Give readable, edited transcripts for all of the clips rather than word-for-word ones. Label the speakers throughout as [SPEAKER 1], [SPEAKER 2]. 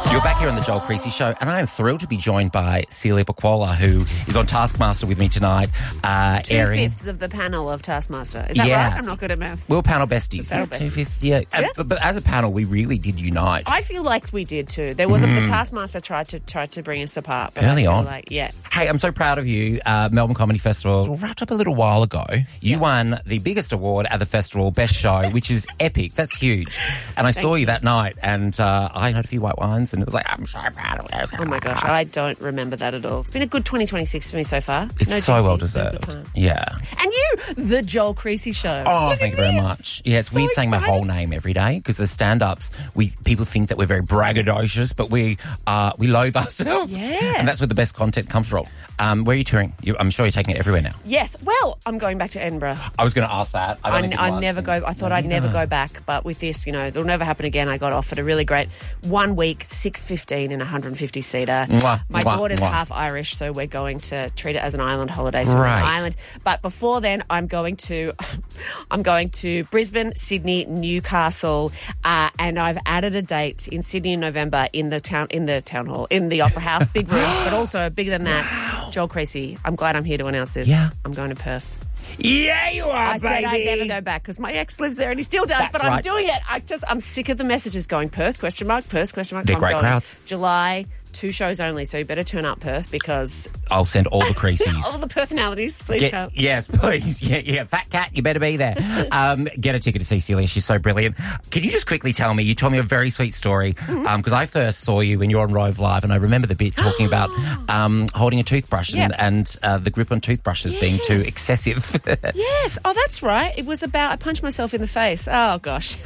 [SPEAKER 1] You're back here on the Joel Creasy Show, and I am thrilled to be joined by Celia Pacquola, who is on Taskmaster with me tonight.
[SPEAKER 2] 2/5 of the panel of Taskmaster. Is that right? I'm not good at maths.
[SPEAKER 1] We're panel besties.
[SPEAKER 2] Panel besties.
[SPEAKER 1] 2/5, yeah.
[SPEAKER 2] Yeah.
[SPEAKER 1] But as a panel, we really did unite.
[SPEAKER 2] I feel like we did too. There was the Taskmaster tried to bring us apart. But
[SPEAKER 1] Early
[SPEAKER 2] I feel
[SPEAKER 1] on.
[SPEAKER 2] like, yeah.
[SPEAKER 1] Hey, I'm so proud of you. Melbourne Comedy Festival wrapped up a little while ago. You won the biggest award at the festival, Best Show, which is epic. That's huge. And I saw you that night, and I had a few white wines, and it was like, I'm so proud of you.
[SPEAKER 2] Oh my gosh, I don't remember that at all. It's been a good 2026 for me so far.
[SPEAKER 1] It's
[SPEAKER 2] No
[SPEAKER 1] so
[SPEAKER 2] jinxies,
[SPEAKER 1] well
[SPEAKER 2] no
[SPEAKER 1] deserved.
[SPEAKER 2] good time.
[SPEAKER 1] Yeah.
[SPEAKER 2] And you, the Joel Creasy Show.
[SPEAKER 1] Oh,
[SPEAKER 2] Look
[SPEAKER 1] thank
[SPEAKER 2] at
[SPEAKER 1] you very
[SPEAKER 2] this.
[SPEAKER 1] much. Yeah, it's
[SPEAKER 2] So
[SPEAKER 1] weird saying my
[SPEAKER 2] exciting.
[SPEAKER 1] whole name every day because the stand-ups, people think that we're very braggadocious, but we loathe ourselves.
[SPEAKER 2] Yeah.
[SPEAKER 1] And that's where the best content comes from. Where are you touring? I'm sure you're taking it everywhere now.
[SPEAKER 2] Yes, well, I'm going back to Edinburgh.
[SPEAKER 1] I was going to ask that.
[SPEAKER 2] I thought I'd never go back, but with this, it'll never happen again. I got offered a really great 1 week, 6:15 in a 150-seater. My daughter's half Irish, so we're going to treat it as an island holiday. So we're on an island. But before then, I'm going to Brisbane, Sydney, Newcastle, and I've added a date in Sydney in November in the town hall, in the Opera House, big room, but also bigger than that. Joel Creasy, I'm glad I'm here to announce this.
[SPEAKER 1] Yeah.
[SPEAKER 2] I'm going to Perth.
[SPEAKER 1] Yeah, you are,
[SPEAKER 2] I said I'd never go back because my ex lives there and he still does,
[SPEAKER 1] That's
[SPEAKER 2] but I'm
[SPEAKER 1] right.
[SPEAKER 2] doing it. I'm sick of the messages going Perth, question mark, Perth, question mark.
[SPEAKER 1] They're
[SPEAKER 2] So I'm
[SPEAKER 1] great
[SPEAKER 2] going
[SPEAKER 1] crowds.
[SPEAKER 2] July, 2 shows only, so you better turn up Perth because
[SPEAKER 1] I'll send all the Creasies.
[SPEAKER 2] all the personalities, please come.
[SPEAKER 1] Yes, please. Yeah. Fat cat, you better be there. Get a ticket to see Celia. She's so brilliant. Can you just quickly tell me, you told me a very sweet story, because I first saw you when you were on Rove Live, and I remember the bit talking about holding a toothbrush and the grip on toothbrushes being too excessive.
[SPEAKER 2] Yes. Oh, that's right. It was about, I punched myself in the face. Oh, gosh.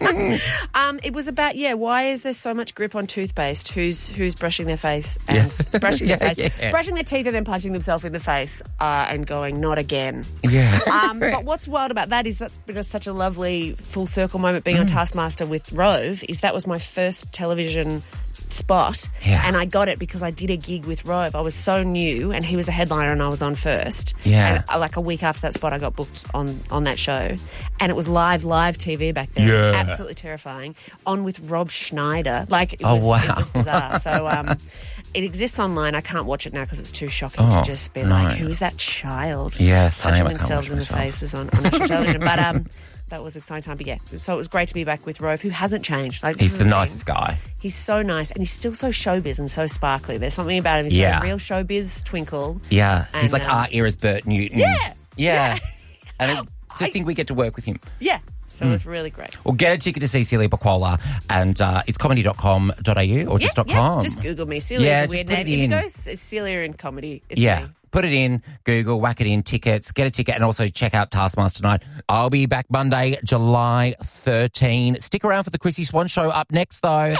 [SPEAKER 2] It was about, why is there so much grip on toothpaste? Who's brushing their face and brushing their face, brushing their teeth and then punching themselves in the face and going, not again.
[SPEAKER 1] Yeah.
[SPEAKER 2] But what's wild about that is that's been such a lovely full circle moment being on Taskmaster with Rove, is that was my first television spot, and I got it because I did a gig with Rove. I was so new and he was a headliner and I was on first, and like a week after that spot I got booked on that show, and it was live TV back then. Absolutely terrifying, on with Rob Schneider. It was bizarre. So it exists online. I can't watch it now because it's too shocking to just be like, who is that child punching themselves in the faces on national television. But that was an exciting time. But so it was great to be back with Rove, who hasn't changed.
[SPEAKER 1] He's the nicest guy.
[SPEAKER 2] He's so nice, and he's still so showbiz and so sparkly. There's something about him. He's got a real showbiz twinkle. Yeah.
[SPEAKER 1] And, he's like our era's Bert Newton. Yeah. And I think we get to work with him.
[SPEAKER 2] Yeah. So it was really great.
[SPEAKER 1] Well, get a ticket to see Celia Pacquola, and it's comedy.com.au or just .com.
[SPEAKER 2] Yeah. Just Google me. Celia's a weird name. If you go Celia in comedy, it's me.
[SPEAKER 1] Put it in, Google, whack it in, tickets, get a ticket, and also check out Taskmaster Night. I'll be back Monday, July 13. Stick around for the Chrissy Swan Show up next, though.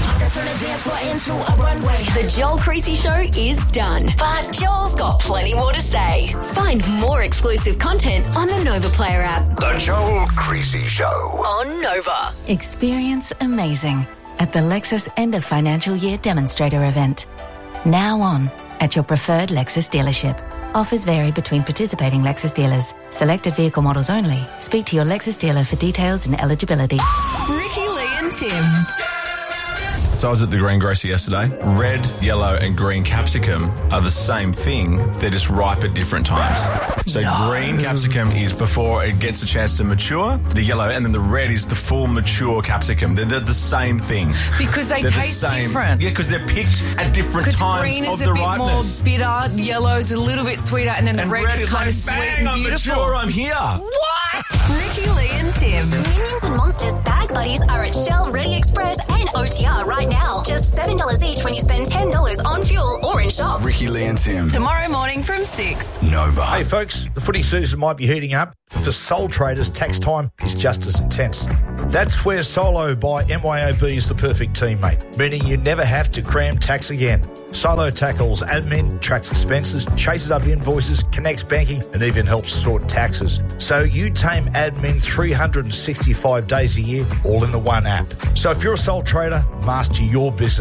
[SPEAKER 3] The Joel Creasy Show is done, but Joel's got plenty more to say. Find more exclusive content on the Nova Player app.
[SPEAKER 4] The Joel Creasy Show
[SPEAKER 3] on Nova.
[SPEAKER 5] Experience amazing at the Lexus End of Financial Year Demonstrator event. Now on at your preferred Lexus dealership. Offers vary between participating Lexus dealers. Selected vehicle models only. Speak to your Lexus dealer for details and eligibility.
[SPEAKER 3] Ricky, Lee and Tim.
[SPEAKER 6] So I was at the greengrocer yesterday. Red, yellow and green capsicum are the same thing. They're just ripe at different times. So green capsicum is before it gets a chance to mature. The yellow and then the red is the full mature capsicum. They're the same thing.
[SPEAKER 7] Because they taste different.
[SPEAKER 6] Yeah, because they're picked at different times
[SPEAKER 7] green
[SPEAKER 6] of
[SPEAKER 7] is
[SPEAKER 6] the
[SPEAKER 7] a bit
[SPEAKER 6] ripeness.
[SPEAKER 7] more bitter, yellow is a little bit sweeter, and then the red is kind of sweet
[SPEAKER 6] bang,
[SPEAKER 7] and beautiful.
[SPEAKER 6] I'm mature, I'm here.
[SPEAKER 7] What?
[SPEAKER 3] Ricky, Lee and Tim.
[SPEAKER 8] Minions and Monsters Bag Buddies are at Shell, Ready Express and OTR right now. Just $7 each when you spend $10 on fuel or in shop.
[SPEAKER 4] Ricky, Lee and Tim.
[SPEAKER 7] Tomorrow morning from 6.
[SPEAKER 4] Nova.
[SPEAKER 9] Hey folks, the footy season might be heating up, but for sole traders, tax time is just as intense. That's where Solo by MYOB is the perfect teammate, meaning you never have to cram tax again. Solo tackles admin, tracks expenses, chases up invoices, connects banking, and even helps sort taxes. So you tame admin 365 days a year, all in the one app. So if you're a sole trader, master your business.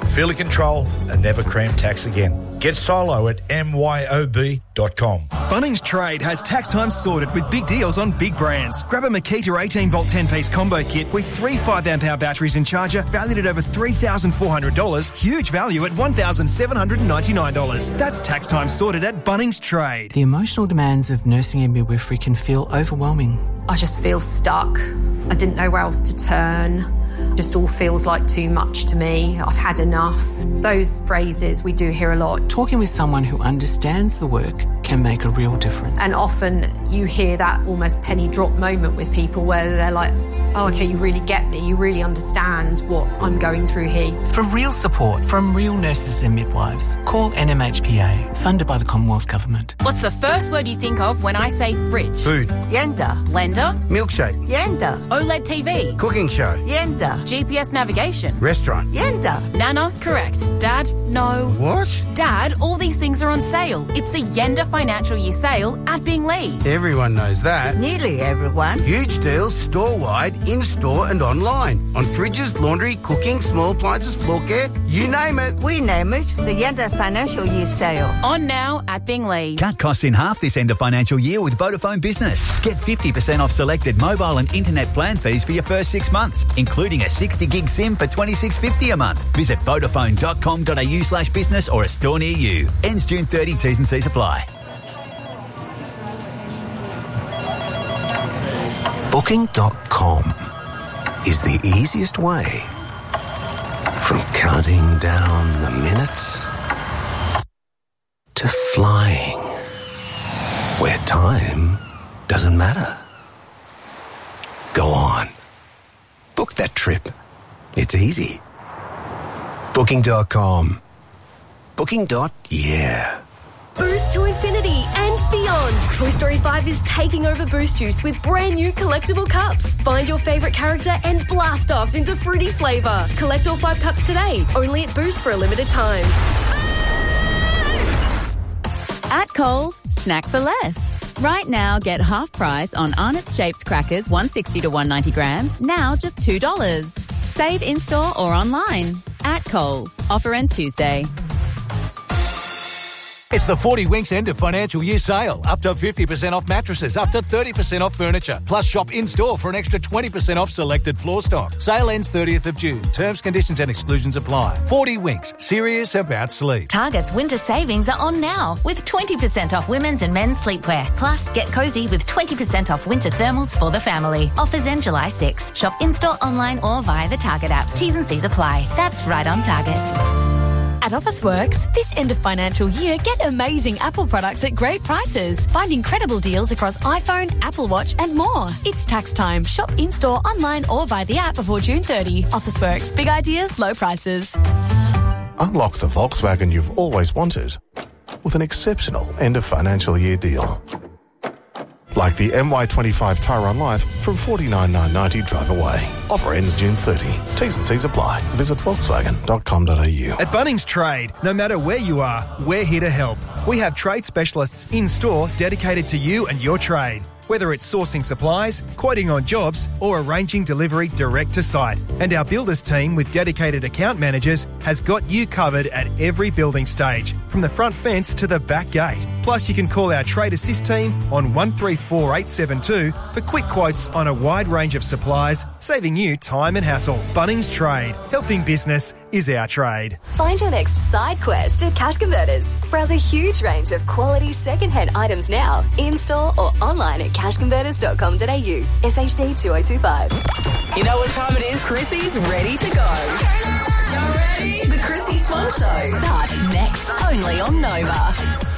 [SPEAKER 9] Feel in control and never cram tax again. Get Solo at myob.com.
[SPEAKER 10] Bunnings Trade has tax time sorted with big deals on big brands. Grab a Makita 18-volt 10-piece combo kit with 3 5-amp-hour batteries in charger valued at over $3,400. Huge value at $1,799. That's tax time sorted at Bunnings Trade.
[SPEAKER 11] The emotional demands of nursing and midwifery can feel overwhelming.
[SPEAKER 12] I just feel stuck. I didn't know where else to turn. Just all feels like too much to me. I've had enough. Those phrases we do hear a lot.
[SPEAKER 11] Talking with someone who understands the work can make a real difference.
[SPEAKER 12] And often you hear that almost penny drop moment with people where they're like, oh, okay, you really get me. You really understand what I'm going through here.
[SPEAKER 11] For real support from real nurses and midwives, call NMHPA, funded by the Commonwealth Government.
[SPEAKER 7] What's the first word you think of when I say fridge?
[SPEAKER 13] Food.
[SPEAKER 7] Yenda. Blender.
[SPEAKER 13] Milkshake.
[SPEAKER 7] Yenda. OLED TV.
[SPEAKER 13] Cooking show.
[SPEAKER 7] Yenda. GPS navigation.
[SPEAKER 13] Restaurant.
[SPEAKER 7] Yenda. Nana, correct. Dad, no.
[SPEAKER 13] What?
[SPEAKER 7] Dad, all these things are on sale. It's the Yenda Financial Year Sale at Binglee.
[SPEAKER 13] Everyone knows that.
[SPEAKER 14] Nearly everyone.
[SPEAKER 13] Huge deals store-wide, in-store and online. On fridges, laundry, cooking, small appliances, floor care, you name it.
[SPEAKER 14] We name it the Yenda Financial Year Sale.
[SPEAKER 7] On now at Binglee.
[SPEAKER 15] Cut costs in half this end of financial year with Vodafone Business. Get 50% off selected mobile and internet plan fees for your first 6 months, including a 60 gig SIM for $26.50 a month. Visit vodafone.com.au/business or a store near you. Ends June 30, T's and C's apply.
[SPEAKER 16] Booking.com is the easiest way from counting down the minutes to flying where time doesn't matter. Go on. Book that trip. It's easy. Booking.com. Booking.yeah.
[SPEAKER 17] Boost to infinity and beyond. Toy Story 5 is taking over Boost Juice with brand new collectible cups. Find your favourite character and blast off into fruity flavour. Collect all 5 cups today, only at Boost for a limited time.
[SPEAKER 18] At Coles, snack for less. Right now, get half price on Arnott's Shapes crackers, 160 to 190 grams, now just $2. Save in-store or online. At Coles. Offer ends Tuesday.
[SPEAKER 19] It's the 40 Winks end of financial year sale. Up to 50% off mattresses, up to 30% off furniture. Plus shop in-store for an extra 20% off selected floor stock. Sale ends 30th of June. Terms, conditions and exclusions apply. 40 Winks. Serious about sleep.
[SPEAKER 5] Target's winter savings are on now with 20% off women's and men's sleepwear. Plus, get cosy with 20% off winter thermals for the family. Offers end July 6. Shop in-store, online or via the Target app. T's and C's apply. That's right on Target.
[SPEAKER 20] At Officeworks, this end of financial year, get amazing Apple products at great prices. Find incredible deals across iPhone, Apple Watch and more. It's tax time. Shop in-store, online or via the app before June 30. Officeworks. Big ideas, low prices.
[SPEAKER 21] Unlock the Volkswagen you've always wanted with an exceptional end of financial year deal. Like the MY25 Tyrone Life from $49,990 drive away. Offer ends June 30. T's and C's apply. Visit Volkswagen.com.au.
[SPEAKER 10] At Bunnings Trade, no matter where you are, we're here to help. We have trade specialists in-store dedicated to you and your trade. Whether it's sourcing supplies, quoting on jobs, or arranging delivery direct to site. And our builders team with dedicated account managers has got you covered at every building stage, from the front fence to the back gate. Plus, you can call our Trade Assist team on 134872 for quick quotes on a wide range of supplies, saving you time and hassle. Bunnings Trade. Helping business is our trade.
[SPEAKER 8] Find your next side quest at Cash Converters. Browse a huge range of quality second-hand items now, in-store or online at cashconverters.com.au. SHD 2025.
[SPEAKER 3] You know what time it is? Chrissy's ready to go. You ready? The Chrissy Swan Show starts next, only on Nova.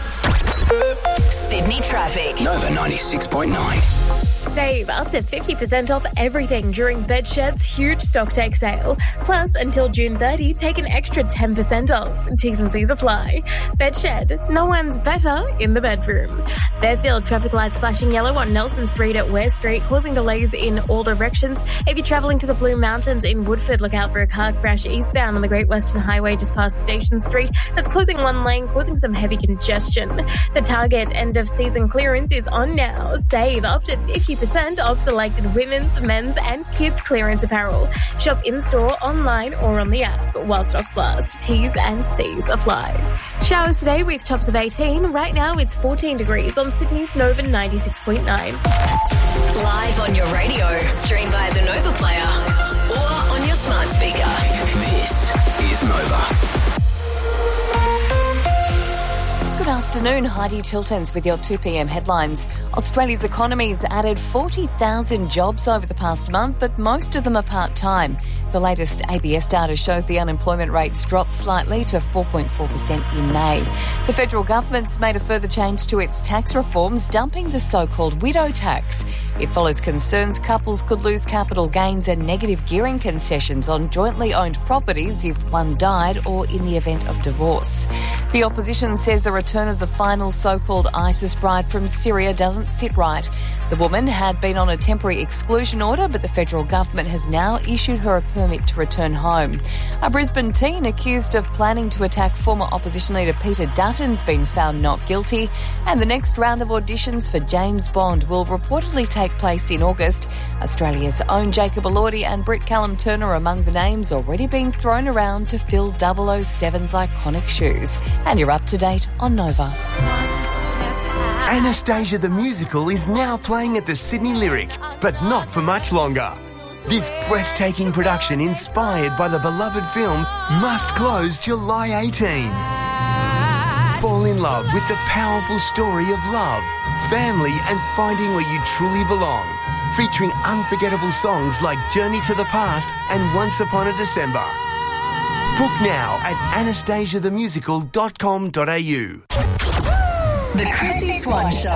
[SPEAKER 3] Sydney traffic.
[SPEAKER 16] Nova 96.9.
[SPEAKER 22] Save up to 50% off everything during Bedshed's huge stock take sale. Plus, until June 30, take an extra 10% off. T's and C's apply. Bedshed, no one's better in the bedroom. Fairfield traffic lights flashing yellow on Nelson Street at Ware Street, causing delays in all directions. If you're travelling to the Blue Mountains in Woodford, look out for a car crash eastbound on the Great Western Highway just past Station Street. That's closing one lane, causing some heavy congestion. The Target end of season clearance is on now. Save up to 50% 50% off selected women's, men's and kids clearance apparel. Shop in-store, online or on the app while stocks last. T's and C's apply. Showers today with tops of 18. Right now it's 14 degrees on Sydney's Nova 96.9.
[SPEAKER 3] Live on your radio, stream via the Nova Player or on your smart speaker.
[SPEAKER 16] This is Nova.
[SPEAKER 1] Good afternoon, Heidi Tiltons with your 2pm headlines. Australia's economy's added 40,000 jobs over the past month, but most of them are part-time. The latest ABS data shows the unemployment rate's dropped slightly to 4.4% in May. The federal government's made a further change to its tax reforms, dumping the so-called widow tax. It follows concerns couples could lose capital gains and negative gearing concessions on jointly owned properties if one died or in the event of divorce. The opposition says the return of the final so-called ISIS bride from Syria doesn't sit right. The woman had been on a temporary exclusion order, but the federal government has now issued her a permit to return home. A Brisbane teen accused of planning to attack former opposition leader Peter Dutton's been found not guilty, and the next round of auditions for James Bond will reportedly take place in August. Australia's own Jacob Elordi and Britt Callum Turner are among the names already being thrown around to fill 007's iconic shoes. And you're up to date on Nova.
[SPEAKER 2] Anastasia the Musical is now playing at the Sydney Lyric, but not for much longer. This breathtaking production, inspired by the beloved film, must close July 18. Fall in love with the powerful story of love, family and finding where you truly belong. Featuring unforgettable songs like Journey to the Past and Once Upon a December. Book now at anastasiathemusical.com.au.
[SPEAKER 3] The Chrissy Swan Show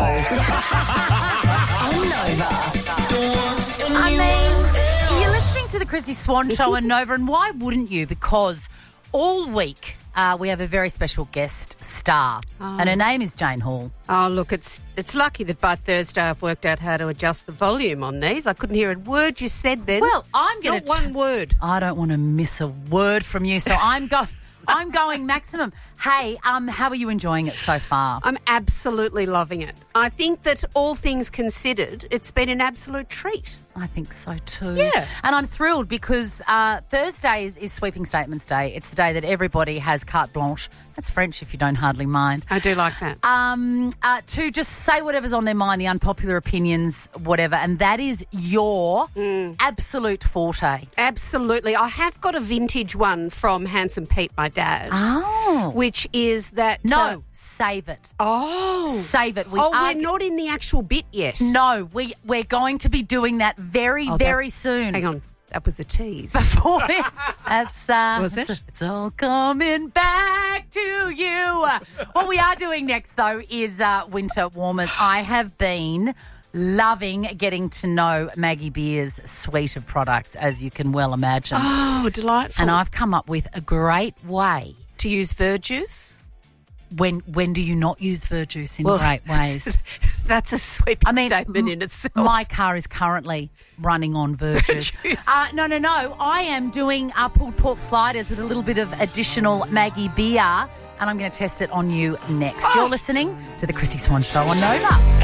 [SPEAKER 3] on Nova.
[SPEAKER 23] I mean, you're listening to the Chrissy Swan Show on Nova, and why wouldn't you? Because all week we have a very special guest star, and her name is Jane Hall.
[SPEAKER 24] Oh, look, it's lucky that by Thursday I've worked out how to adjust the volume on these. I couldn't hear a word you said then.
[SPEAKER 23] Well, I'm going to...
[SPEAKER 24] Not one word.
[SPEAKER 23] I don't want to miss a word from you, so I'm going maximum. Hey, how are you enjoying it so far?
[SPEAKER 24] I'm absolutely loving it. I think that all things considered, it's been an absolute treat.
[SPEAKER 23] I think so too.
[SPEAKER 24] Yeah.
[SPEAKER 23] And I'm thrilled because Thursday is Sweeping Statements Day. It's the day that everybody has carte blanche. That's French if you don't hardly mind.
[SPEAKER 24] I do like that.
[SPEAKER 23] To just say whatever's on their mind, the unpopular opinions, whatever. And that is your absolute forte.
[SPEAKER 24] Absolutely. I have got a vintage one from Handsome Pete, my dad.
[SPEAKER 23] Oh.
[SPEAKER 24] Which is that...
[SPEAKER 23] No, save it.
[SPEAKER 24] Oh.
[SPEAKER 23] Save it.
[SPEAKER 24] We're not in the actual bit yet.
[SPEAKER 23] No, we're going to be doing that very soon.
[SPEAKER 24] Hang on. That was a tease.
[SPEAKER 23] That's
[SPEAKER 24] was it?
[SPEAKER 23] It's all coming back to you. What we are doing next, though, is winter warmers. I have been loving getting to know Maggie Beer's suite of products, as you can well imagine.
[SPEAKER 24] Oh, delightful.
[SPEAKER 23] And I've come up with a great way
[SPEAKER 24] to use verjuice.
[SPEAKER 23] When do you not use verjuice in great ways?
[SPEAKER 24] That's a sweeping statement in itself.
[SPEAKER 23] My car is currently running on verjuice. No. I am doing pulled pork sliders with a little bit of additional Maggie Beer, and I'm going to test it on you next. You're listening to the Chrissy Swan Show on Nova.